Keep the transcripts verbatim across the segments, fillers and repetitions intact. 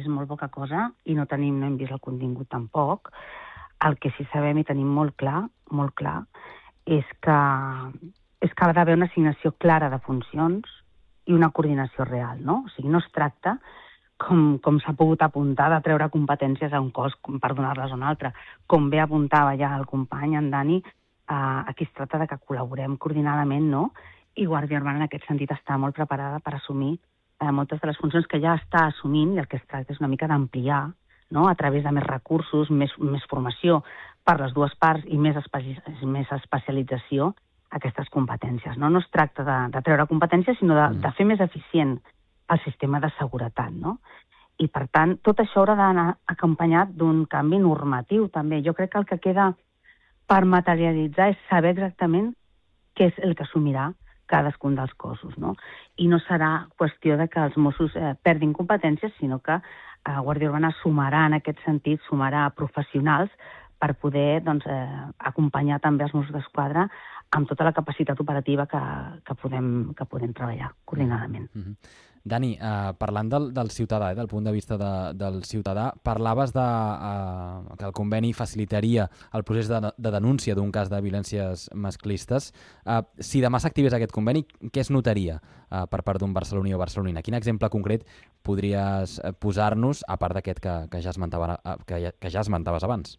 és molt poca cosa i no tenim, no hem vist el contingut tampoc. El que sí sabem i tenim molt clar, molt clar, és que, és que ha d'haver una assignació clara de funcions i una coordinació real, no? O sigui, no es tracta, com, com s'ha pogut apuntar, de treure competències a un cos per donar-les a un altre. Com bé apuntava ja el company, en Dani, eh, aquí es tracta de que col·laborem coordinadament, no? I Guàrdia Urbana en aquest sentit està molt preparada per assumir eh, moltes de les funcions que ja està assumint, i el que es tracta és una mica d'ampliar, no? A través de més recursos, més, més formació per les dues parts i més, espe més especialització aquestes competències. No, no es tracta de, de treure competències, sinó de, de fer més eficient el sistema de seguretat, no? I, per tant, tot això haurà d'anar acompanyat d'un canvi normatiu, també. Jo crec que el que queda per materialitzar és saber exactament què és el que assumirà cadascun dels cossos, no? I no serà qüestió de que els Mossos eh, perdin competències, sinó que eh, Guàrdia Urbana sumarà, en aquest sentit, sumarà professionals per poder doncs, eh, acompanyar també els Mossos d'Esquadra amb tota la capacitat operativa que, que, podem, que podem treballar coordinadament. Mm-hmm. Dani, eh, parlant del, del ciutadà, eh, del punt de vista de, del ciutadà, parlaves de, eh, que el conveni facilitaria el procés de, de denúncia d'un cas de violències masclistes. Eh, si demà s'activés aquest conveni, què es notaria eh, per part d'un barceloní o barcelonina? Quin exemple concret podries posar-nos, a part d'aquest que, que, ja esmentava, que, ja, que ja esmentaves abans?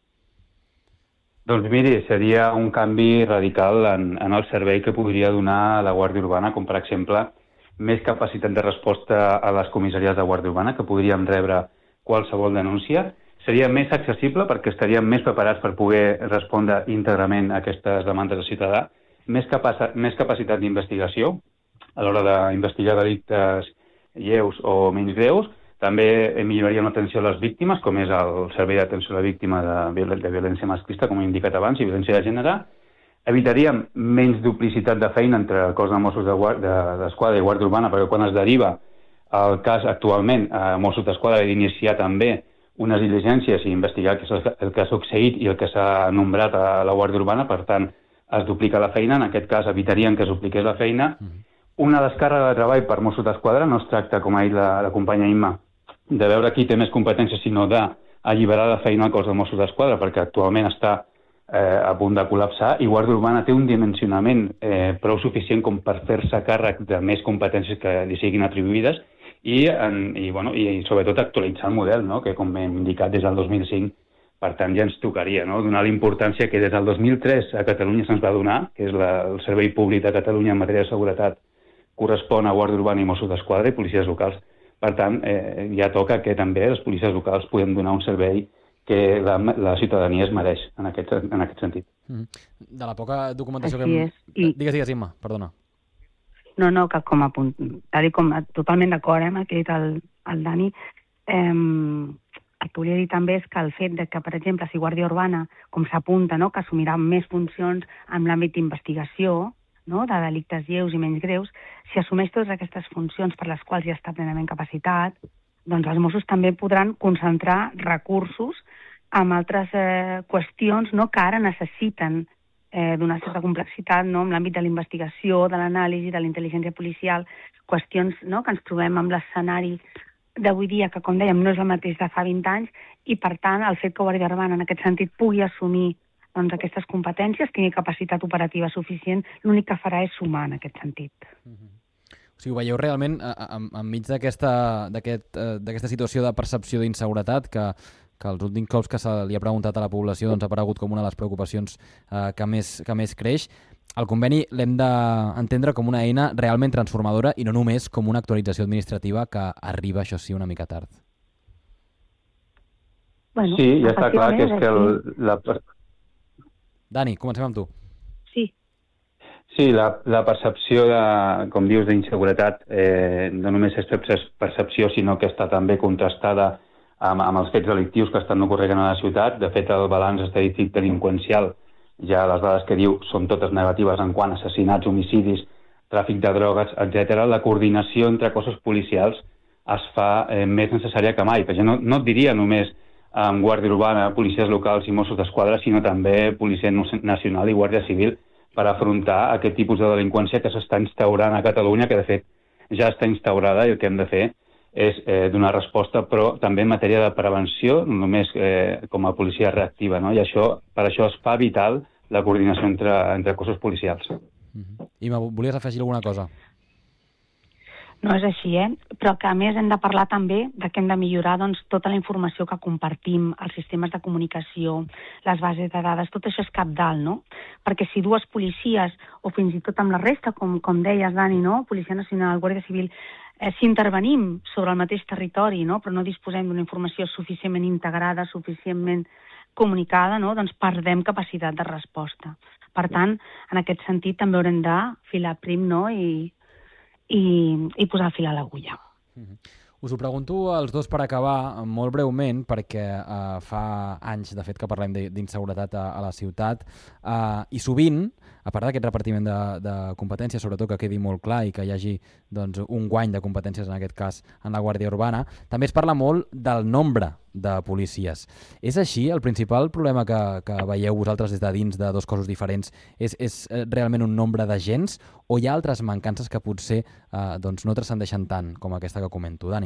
Doncs miri, seria un canvi radical en, en el servei que podria donar la Guàrdia Urbana, com per exemple més capacitat de resposta a les comissaries de Guàrdia Urbana, que podríem rebre qualsevol denúncia. Seria més accessible perquè estaríem més preparats per poder respondre íntegrament a aquestes demandes de ciutadà, més, capac més capacitat d'investigació a l'hora d'investigar delictes lleus o menys greus. També milloraríem l'atenció a les víctimes, com és el servei d'atenció a la víctima de, viol de violència masclista, com he indicat abans, i violència de gènere. Evitaríem menys duplicitat de feina entre el cos de Mossos d'Esquadra i Guàrdia Urbana, perquè quan es deriva el cas actualment a Mossos d'Esquadra ha d'iniciar també unes diligències i investigar el que ha succeït i el que s'ha nombrat a la Guàrdia Urbana, per tant, es duplica la feina. En aquest cas, evitaríem que es dupliqués la feina. Una descàrrega de treball per Mossos d'Esquadra no es tracta, com ha dit la, la companya Imma, de veure qui té més competències, sinó d'alliberar la feina al cos de Mossos d'Esquadra, perquè actualment està eh, a punt de col·lapsar, i Guàrdia Urbana té un dimensionament eh, prou suficient com per fer-se càrrec de més competències que li siguin atribuïdes, i, en, i, bueno, i sobretot actualitzar el model, no? Que com hem indicat des del dos mil cinc, per tant ja ens tocaria, no? Donar la importància que des del dos mil tres a Catalunya se'ns va donar, que és la, el servei públic de Catalunya en matèria de seguretat correspon a Guàrdia Urbana i Mossos d'Esquadra i policies locals. Per tant, eh, ja toca que també les policies locals podem donar un servei que la, la ciutadania es mereix en aquest, en aquest sentit. De la poca documentació Així que hem... és. I... Digues, digues, Imma, perdona. No, no, que com a punt, tal com totalment d'acord eh, amb el que ha dit el, el Dani, eh, el que volia dir també és que el fet de que, per exemple, si Guàrdia Urbana, com s'apunta, no, que assumirà més funcions en l'àmbit d'investigació, no, de delictes lleus i menys greus, si assumeix totes aquestes funcions per les quals ja està plenament capacitat, doncs els Mossos també podran concentrar recursos en altres eh, qüestions, no, que ara necessiten eh, d'una certa complexitat, no, en l'àmbit de la investigació, de l'anàlisi, de la intel·ligència policial, qüestions, no, que ens trobem amb l'escenari d'avui dia, que com dèiem no és el mateix de fa vint anys, i per tant el fet que Guàrdia Urbana en aquest sentit pugui assumir doncs, aquestes competències, tingui capacitat operativa suficient, l'únic que farà és sumar en aquest sentit. Uh-huh. O sigui, ho veieu realment enmig d'aquesta aquest, d'aquesta situació de percepció d'inseguretat que, que els últims cops que se li ha preguntat a la població doncs, ha aparegut com una de les preocupacions eh, que, més, que més creix. El conveni l'hem d'entendre com una eina realment transformadora i no només com una actualització administrativa que arriba, això sí, una mica tard. Bueno, sí, ja està clar que és que el, la... Dani, comencem amb tu. Sí. Sí, la, la percepció, de, com dius, d'inseguretat eh, no només és percepció, sinó que està també contrastada amb, amb els fets delictius que estan ocorrent a la ciutat. De fet, el balanç estadístic delinqüencial, ja les dades que diu són totes negatives en quant a assassinats, homicidis, tràfic de drogues, etcètera. La coordinació entre cossos policials es fa eh, més necessària que mai, perquè no, no et diria només amb Guàrdia Urbana, policies locals i Mossos d'Esquadra, sinó també Policia Nacional i Guàrdia Civil, per afrontar aquest tipus de delinqüència que s'està instaurant a Catalunya, que de fet ja està instaurada, i el que hem de fer és eh, donar resposta, però també en matèria de prevenció, no només eh, com a policia reactiva, no? I això, per això es fa vital la coordinació entre, entre cossos policials. Mm-hmm. Ima, volies afegir alguna cosa? No és així, eh? Però que a més hem de parlar també de que hem de millorar doncs, tota la informació que compartim, els sistemes de comunicació, les bases de dades, tot això és cabdal, no? Perquè si dues policies, o fins i tot amb la resta, com, com deies, Dani, no? Policia Nacional, Guàrdia Civil, eh, si intervenim sobre el mateix territori, no? Però no disposem d'una informació suficientment integrada, suficientment comunicada, no? Doncs perdem capacitat de resposta. Per tant, en aquest sentit també haurem de filar prim, no? I I, i posar fil a l'agulla. Mm-hmm. Us ho pregunto als dos per acabar, molt breument, perquè uh, fa anys, de fet, que parlem d'inseguretat a, a la ciutat, uh, i sovint, a part d'aquest repartiment de, de competències, sobretot que quedi molt clar i que hi hagi doncs, un guany de competències, en aquest cas, en la Guàrdia Urbana, també es parla molt del nombre de policies. És així? El principal problema que, que veieu vosaltres des de dins de dos cossos diferents és, és realment un nombre d'agents o hi ha altres mancances que potser eh, doncs no transcendeixen tant com aquesta que comento? Dani?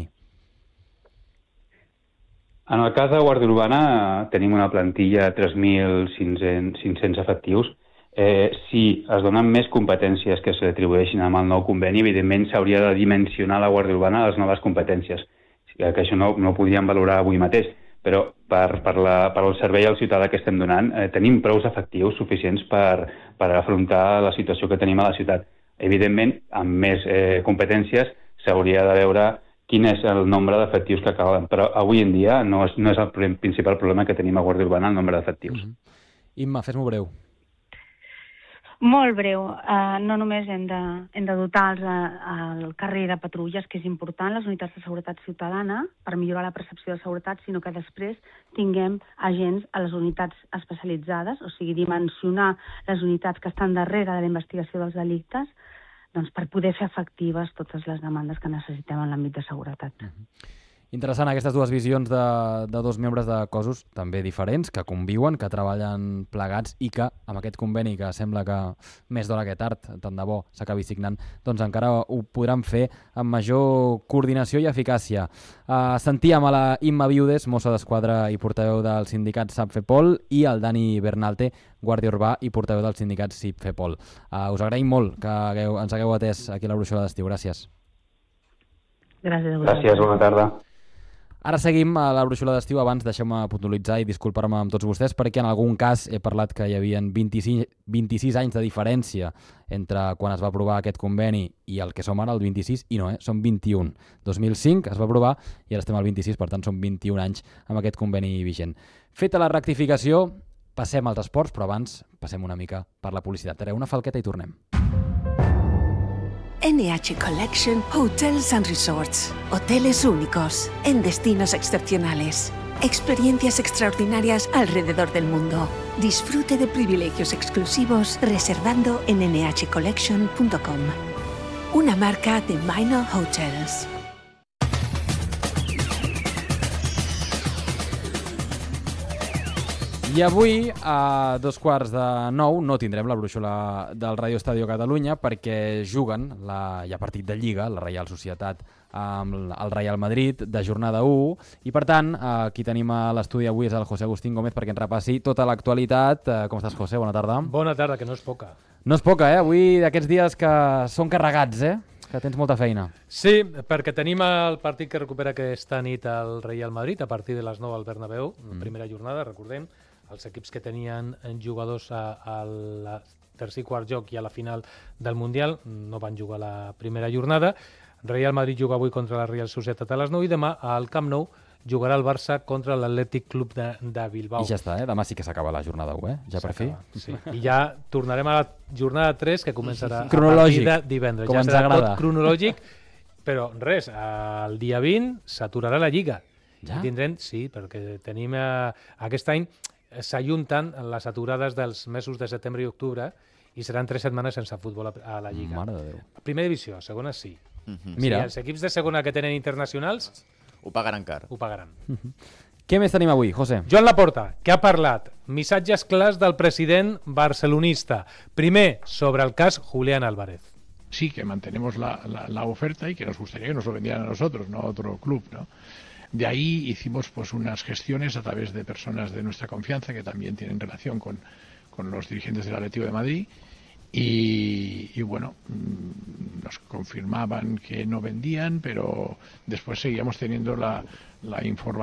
En el cas de Guàrdia Urbana tenim una plantilla de tres mil cinc-cents efectius. Eh, si es donen més competències que s'atribueixin amb el nou conveni, evidentment s'hauria de dimensionar la Guàrdia Urbana a les noves competències. Que això no, no ho podríem valorar avui mateix, però per, per, la, per el servei al ciutadà que estem donant eh, tenim prou efectius suficients per, per afrontar la situació que tenim a la ciutat. Evidentment, amb més eh, competències s'hauria de veure quin és el nombre d'efectius que calen, però avui en dia no és, no és el principal problema que tenim a Guàrdia Urbana, el nombre d'efectius. Mm-hmm. Imma, fes-m'ho breu. Molt breu. Uh, no només hem de, hem de dotar els, uh, el carrer de patrulles, que és important, les unitats de seguretat ciutadana, per millorar la percepció de seguretat, sinó que després tinguem agents a les unitats especialitzades, o sigui, dimensionar les unitats que estan darrere de la investigació dels delictes, doncs per poder fer efectives totes les demandes que necessitem en l'àmbit de seguretat. Mm-hmm. Interessant aquestes dues visions de, de dos membres de cossos també diferents, que conviuen, que treballen plegats i que amb aquest conveni que sembla que més d'hora que tard, tant de bo, s'acabi signant, doncs encara ho podran fer amb major coordinació i eficàcia. Uh, sentíem a la Imma Viudes, mossa d'esquadra i portaveu del sindicat SAPFEPOL, i el Dani Bernalté, guàrdia urbà i portaveu del sindicat SIPFEPOL. Uh, us agraïm molt que hagueu, ens hagueu atès aquí a la Bruixola d'Estiu. Gràcies. Gràcies a vosaltres. Gràcies, bona tarda. Ara seguim a la Bruixola d'Estiu. Abans deixeu-me puntualitzar i disculpar-me amb tots vostès perquè en algun cas he parlat que hi havia vint-i-sis, vint-i-sis anys de diferència entre quan es va aprovar aquest conveni i el que som ara, el vint-i-sis, i no, eh? Són vint-i-un. dos mil cinc es va aprovar i ara estem al vint-i-sis, per tant són vint-i-un anys amb aquest conveni vigent. Feta la rectificació, passem als esports, però abans passem una mica per la publicitat. Ara una falqueta i tornem. N H Collection Hotels and Resorts. Hoteles únicos en destinos excepcionales. Experiencias extraordinarias alrededor del mundo. Disfrute de privilegios exclusivos reservando en n h collection punto com. Una marca de Minor Hotels. I avui, a dos quarts de nou, no tindrem la brúixola del Ràdio Estadio Catalunya perquè juguen, la, hi ha partit de Lliga, la Reial Societat amb el Real Madrid, de jornada u, i per tant, qui tenim a l'estudi avui és el José Agustín Gómez perquè ens repassi tota l'actualitat. Com estàs, José? Bona tarda. Bona tarda, que no és poca. No és poca, eh? Avui d'aquests dies que són carregats, eh? Que tens molta feina. Sí, perquè tenim el partit que recupera aquesta nit el Real Madrid a partir de les nou al Bernabéu, mm. primera jornada, recordem, els equips que tenien jugadors al tercer i quart joc i a la final del Mundial no van jugar la primera jornada. Real Madrid juga avui contra la Real Societat a les nou i demà al Camp Nou jugarà el Barça contra l'Atlètic Club de, de Bilbao. I ja està, eh? Demà sí que s'acaba la jornada u, eh? Ja per fi. Sí. I ja tornarem a la jornada tres, que començarà cronològic, a partir de divendres. Com ja ens serà agrada. Tot cronològic, però res, el dia vint s'aturarà la Lliga. Ja? Tindrem, sí, perquè tenim eh, aquest any s'ajunten les aturades dels mesos de setembre i octubre i seran tres setmanes sense futbol a la Lliga. Mare de Déu. Primera divisió, segona sí. Mm-hmm. Mira. Sí, els equips de segona que tenen internacionals ho pagaran car. Ho pagaran. Mm-hmm. Què més tenim avui, José? Joan Laporta, que ha parlat. Missatges clars del president barcelonista. Primer, sobre el cas Julián Álvarez. sí que mantenemos la, la, la oferta y que nos gustaría que nos lo vendieran a nosotros, no a otro club, ¿no? De ahí hicimos pues unas gestiones a través de personas de nuestra confianza que también tienen relación con, con los dirigentes del Atlético de Madrid y, y bueno, nos confirmaban que no vendían, pero después seguíamos teniendo la, la información